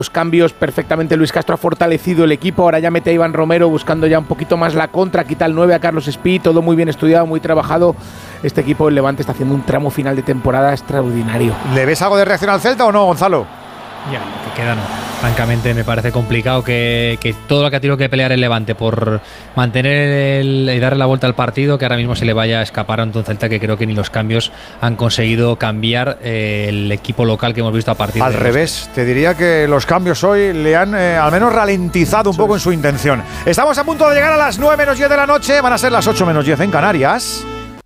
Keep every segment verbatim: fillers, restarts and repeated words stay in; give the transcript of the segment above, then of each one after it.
Los cambios perfectamente, Luis Castro ha fortalecido el equipo, ahora ya mete a Iván Romero buscando ya un poquito más la contra, quita el nueve a Carlos Espí, todo muy bien estudiado, muy trabajado. Este equipo del Levante está haciendo un tramo final de temporada extraordinario. ¿Le ves algo de reacción al Celta o no, Gonzalo? Ya, lo que queda no. Francamente me parece complicado que, que todo lo que ha tenido que pelear el Levante por mantener el, y darle la vuelta al partido, que ahora mismo se le vaya a escapar ante un Celta que creo que ni los cambios han conseguido cambiar eh, el equipo local que hemos visto a partir al de… Al revés, te diría que los cambios hoy le han eh, al menos ralentizado un poco en su intención. Estamos a punto de llegar a las nueve menos diez de la noche, van a ser las ocho menos diez en Canarias.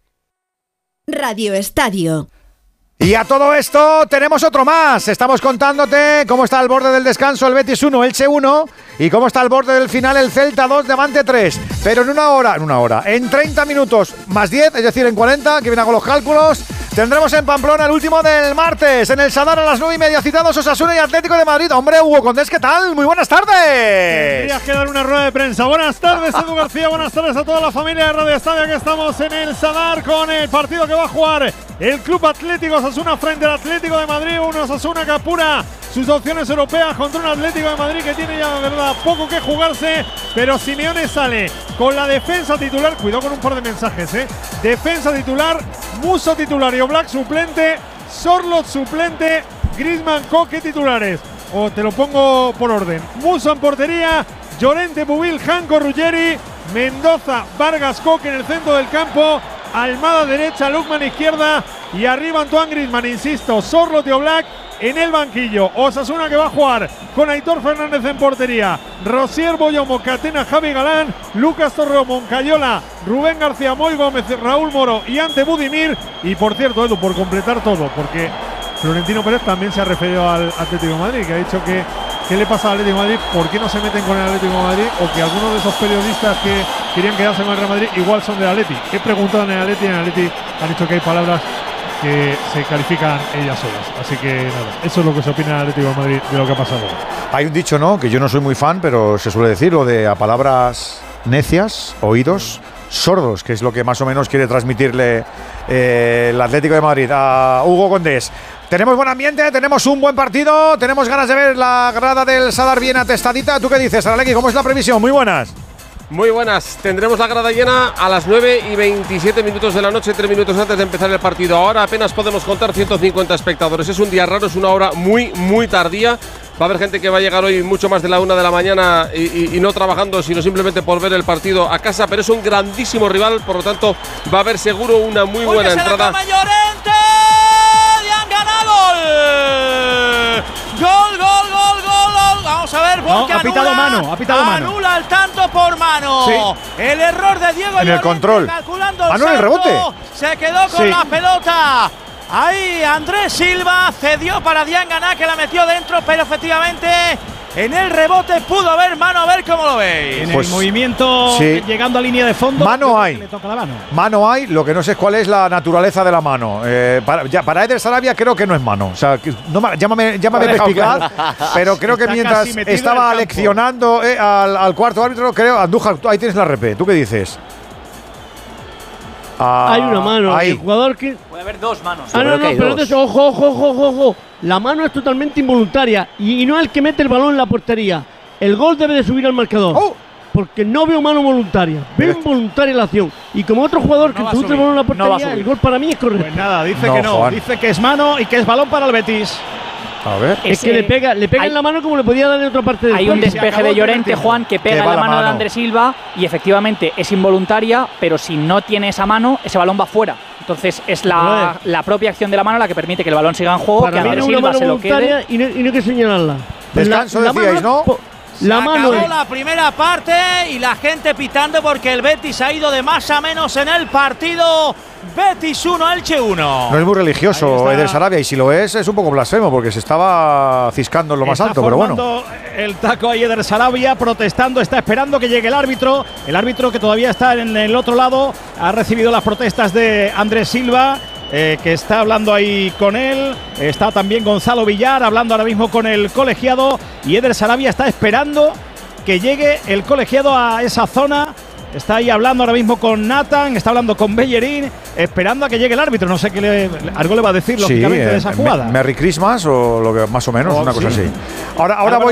Radio Estadio. Y a todo esto tenemos otro más. Estamos contándote cómo está al borde del descanso el Betis uno, Elche uno y cómo está al borde del final el Celta dos, Levante tres. Pero en una hora, en una hora, en treinta minutos más diez, es decir, en cuarenta, que bien hago los cálculos, tendremos en Pamplona el último del martes. En el Sadar a las nueve y media citados Osasuna y Atlético de Madrid. Hombre, Hugo Condés, ¿qué tal? Muy buenas tardes. Tendrías que dar una rueda de prensa. Buenas tardes, Edu García. Buenas tardes a toda la familia de Radio Estadio, que estamos en el Sadar con el partido que va a jugar el Club Atlético Osasuna frente al Atlético de Madrid. Un Osasuna que apura sus opciones europeas contra un Atlético de Madrid que tiene ya, de verdad, poco que jugarse. Pero Simeone sale con la defensa titular. Cuidado con un par de mensajes, ¿eh? Defensa titular, Musso titular y Oblak suplente, Sorloth suplente, Griezmann, Koke titulares. O te lo pongo por orden. Musso en portería, Llorente, Bubil, Janko, Ruggeri, Mendoza, Vargas, Koke en el centro del campo, Almada derecha, Lukman izquierda y arriba Antoine Griezmann, insisto, Sorloth y Oblak en el banquillo. Osasuna que va a jugar con Aitor Fernández en portería, Rosier, Boyomo, Catena, Javi Galán, Lucas Torreo, Moncayola, Rubén García, Moy Gómez, Raúl Moro y Ante Budimir. Y por cierto, Edu, por completar todo, porque Florentino Pérez también se ha referido al Atlético de Madrid, que ha dicho que ¿qué le pasa al Atlético de Madrid? ¿Por qué no se meten con el Atlético de Madrid? O que algunos de esos periodistas que querían quedarse con el Real Madrid igual son del Atleti. He preguntado en el Atleti y en el Atleti han dicho que hay palabras que se califican ellas solas. Así que nada, eso es lo que se opina del Atlético de Madrid de lo que ha pasado. Hay un dicho, ¿no?, que yo no soy muy fan, pero se suele decir lo de a palabras necias, oídos sordos, que es lo que más o menos quiere transmitirle eh, el Atlético de Madrid a Hugo Condés. Tenemos buen ambiente, tenemos un buen partido, tenemos ganas de ver la grada del Sadar bien atestadita. ¿Tú qué dices, Araleki? ¿Cómo es la previsión? Muy buenas. Muy buenas, tendremos la grada llena a las nueve y veintisiete minutos de la noche, tres minutos antes de empezar el partido. Ahora apenas podemos contar ciento cincuenta espectadores. Es un día raro, es una hora muy, muy tardía. Va a haber gente que va a llegar hoy mucho más de la una de la mañana y, y, y no trabajando, sino simplemente por ver el partido a casa. Pero es un grandísimo rival, por lo tanto va a haber seguro una muy buena entrada. Gol, gol, gol, gol, gol. Vamos a ver, no, ha pitado mano, ha pitado mano. Anula el tanto por mano. Sí. El error de Diego en el control. Calculando mano en el rebote. Se quedó con sí. la pelota. Ahí Andrés Silva cedió para Diangana, que la metió dentro, pero efectivamente en el rebote pudo haber mano. A ver cómo lo veis. En pues, el movimiento, sí. llegando a línea de fondo. Mano hay. Le toca la mano. Mano hay, lo que no sé es cuál es la naturaleza de la mano. Eh, para, ya, para Eder Sarabia creo que no es mano. O sea, que, no, llámame, llámame perspicaz, pero creo que mientras estaba leccionando eh, al, al cuarto árbitro, creo, Andújar, ahí tienes la repe. ¿Tú qué dices? Ah, hay una mano. Hay. El jugador que… Puede haber dos manos. Ah, no, no, pero entonces, ojo, ojo, ojo, ojo. La mano es totalmente involuntaria y, y no es el que mete el balón en la portería. El gol debe de subir al marcador. Oh. Porque no veo mano voluntaria. Veo involuntaria la acción. Y como otro jugador no que introduce el balón en la portería, no el gol para mí es correcto. Pues nada, dice no, que no. Juan. Dice que es mano y que es balón para el Betis. A ver. Es que le pega, le pega hay, en la mano como le podía dar en otra parte del Hay cuerpo. un despeje de Llorente, Juan, que pega que en la, la mano, mano de Andrés Silva y efectivamente es involuntaria, pero si no tiene esa mano, ese balón va fuera. Entonces es la, la propia acción de la mano la que permite que el balón siga en juego, para que Andrés Silva se lo quede. Y no, y no hay que señalarla. Descanso la, decíais, la ¿no? Po, la Se mano acabó es. la primera parte y la gente pitando porque el Betis ha ido de más a menos en el partido. Betis uno, Elche uno. No es muy religioso Eder Sarabia, y si lo es, es un poco blasfemo porque se estaba ciscando en lo más está alto, pero bueno. El taco ahí Eder Sarabia protestando, está esperando que llegue el árbitro. El árbitro que todavía está en el otro lado ha recibido las protestas de Andrés Silva. Eh, que está hablando ahí con él. Está también Gonzalo Villar hablando ahora mismo con el colegiado. Y Eder Sarabia está esperando que llegue el colegiado a esa zona. Está ahí hablando ahora mismo con Nathan, está hablando con Bellerín, esperando a que llegue el árbitro. No sé qué le, algo le va a decir, lógicamente, sí, eh, de esa jugada. Merry Christmas o lo que más o menos, oh, una cosa sí. así. Ahora, ahora voy